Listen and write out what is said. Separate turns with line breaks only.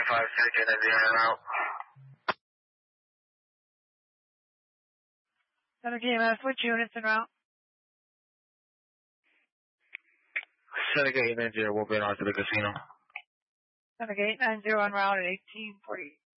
Syndicate 90 en route.
Syndicate EMS, which units en route?
Syndicate 90 will be on to the casino.
Syndicate 90 en route at 1848.